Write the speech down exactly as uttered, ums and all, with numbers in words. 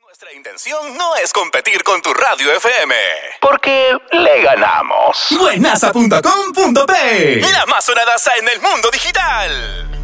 Nuestra intención no es competir con tu radio F M, porque le ganamos. Buenaza punto com punto pe, la más sonadaza en el mundo digital.